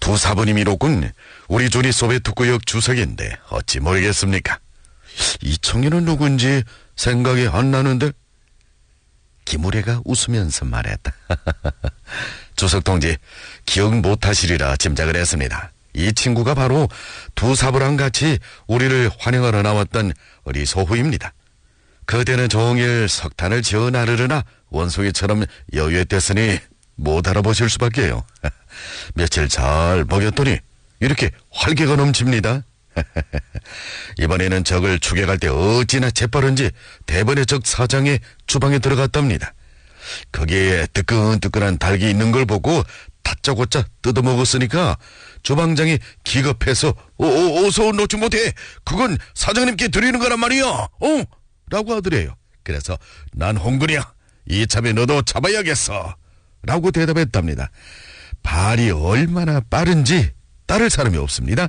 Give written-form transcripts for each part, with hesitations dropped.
두사부님이로군. 우리 존이 소베트구역 주석인데 어찌 모르겠습니까? 이 청년은 누군지 생각이 안 나는데. 김우래가 웃으면서 말했다. 주석 동지, 기억 못하시리라 짐작을 했습니다. 이 친구가 바로 두사부랑 같이 우리를 환영하러 나왔던 우리 소후입니다. 그대는 종일 석탄을 지어 나르르나 원숭이처럼 여유했댔으니 못 알아보실 수밖에요. 며칠 잘 먹였더니 이렇게 활기가 넘칩니다. 이번에는 적을 추격할 때 어찌나 재빠른지 대번의 적 사장의 주방에 들어갔답니다. 거기에 뜨끈뜨끈한 닭이 있는 걸 보고 다짜고짜 뜯어먹었으니까 주방장이 기겁해서 어서 놓지 못해. 그건 사장님께 드리는 거란 말이야. 라고 하더래요. 그래서 난 홍군이야. 이참에 너도 잡아야겠어. 라고 대답했답니다. 발이 얼마나 빠른지 따를 사람이 없습니다.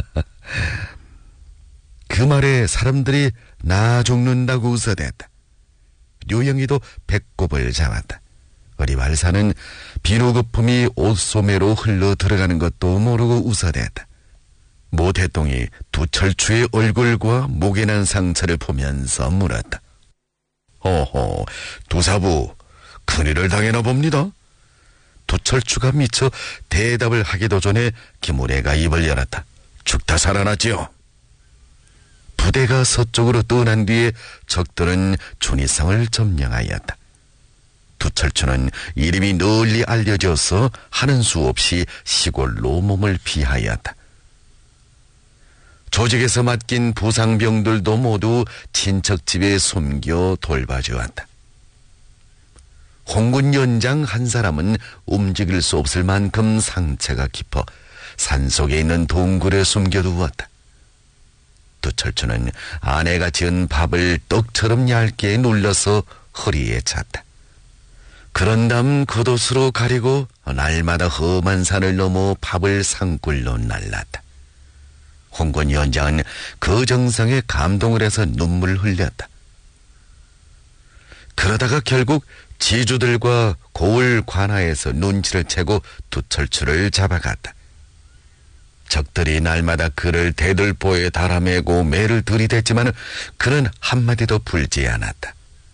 그 말에 사람들이 나 죽는다고 웃어댔다. 류영이도 배꼽을 잡았다. 어리발사는 비누거품이 옷소매로 흘러 들어가는 것도 모르고 웃어댔다. 모태똥이 두철추의 얼굴과 목에 난 상처를 보면서 물었다. 어허, 두사부 큰일을 당해나 봅니다. 두철추가 미쳐 대답을 하기도 전에 김우래가 입을 열었다. 죽다 살아났지요. 부대가 서쪽으로 떠난 뒤에 적들은 준이성을 점령하였다. 두철추는 이름이 널리 알려져서 하는 수 없이 시골로 몸을 피하였다. 조직에서 맡긴 부상병들도 모두 친척집에 숨겨 돌봐주었다. 홍군 연장 한 사람은 움직일 수 없을 만큼 상처가 깊어 산속에 있는 동굴에 숨겨두었다. 두철추는 아내가 지은 밥을 떡처럼 얇게 눌러서 허리에 찼다. 그런 다음 겉옷으로 가리고 날마다 험한 산을 넘어 밥을 산골로 날랐다. 홍군 연장은 그 정성에 감동을 해서 눈물을 흘렸다. 그러다가 결국 지주들과 고을 관하에서 눈치를 채고 두철추를 잡아갔다. 적들이 날마다 그를 대들보에 달아매고 매를 들이댔지만 그는 한마디도 불지 않았다.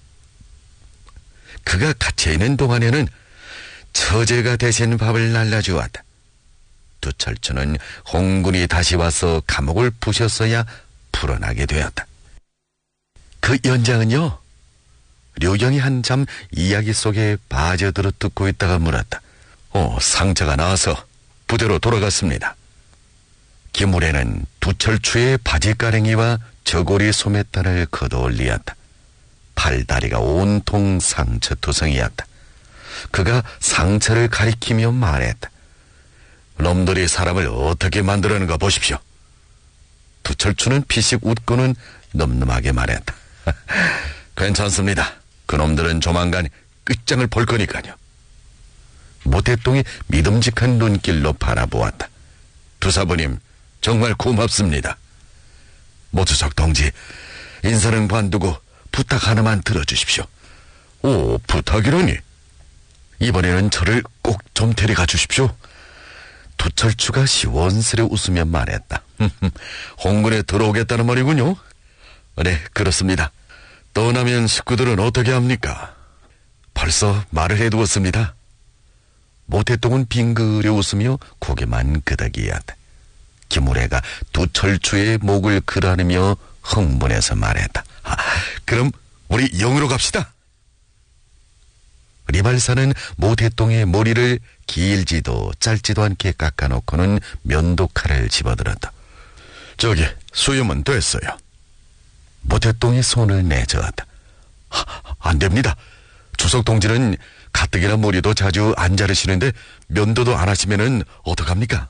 그가 갇혀있는 동안에는 처제가 대신 밥을 날라주었다. 두철추는 홍군이 다시 와서 감옥을 부셨어야 풀어나게 되었다. 그 연장은요, 류경이 한참 이야기 속에 빠져들어 듣고 있다가 물었다. 상처가 나와서 부대로 돌아갔습니다. 김우래는 두철추의 바지가랭이와 저고리 소매단을 걷어올리었다. 팔다리가 온통 상처투성이었다. 그가 상처를 가리키며 말했다. 놈들이 사람을 어떻게 만들어는가 보십시오. 두철추는 피식 웃고는 늠름하게 말했다. 괜찮습니다. 그놈들은 조만간 끝장을 볼 거니까요. 모태똥이 믿음직한 눈길로 바라보았다. 두사부님 정말 고맙습니다. 모주석 동지, 인사는 관두고 부탁 하나만 들어주십시오. 부탁이라니? 이번에는 저를 꼭 좀 데려가 주십시오. 두철추가 시원스레 웃으며 말했다. 홍군에 들어오겠다는 말이군요. 네, 그렇습니다. 떠나면 식구들은 어떻게 합니까? 벌써 말을 해두었습니다. 모태똥은 빙그레 웃으며 고개만 끄덕이었다. 김우래가 두철추의 목을 그라르며 흥분해서 말했다. 그럼 우리 영으로 갑시다. 리발사는 모태똥의 머리를 길지도 짧지도 않게 깎아놓고는 면도칼을 집어들었다. 저기 수염은 됐어요. 모태똥이 손을 내저었다. 안 됩니다. 주석 동지는 가뜩이나 머리도 자주 안 자르시는데 면도도 안 하시면은 어떡합니까?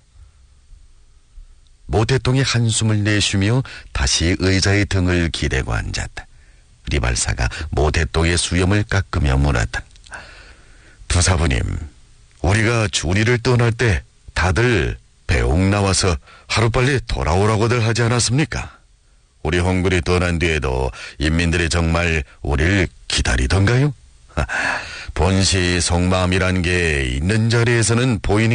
모태똥이 한숨을 내쉬며 다시 의자의 등을 기대고 앉았다. 리발사가 모태똥의 수염을 깎으며 물었다. 두사부님, 우리가 준이를 떠날 때 다들 배옥 나와서 하루빨리 돌아오라고들 하지 않았습니까? 우리 홍군이 떠난 뒤에도 인민들이 정말 우리를 기다리던가요? 본시 속마음이란 게 있는 자리에서는 보이니